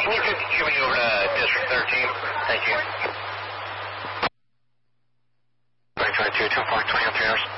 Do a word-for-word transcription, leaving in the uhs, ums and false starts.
can you fifty-two me over to District thirteen? Thank you. nine twenty-two, two four, twenty on three hours.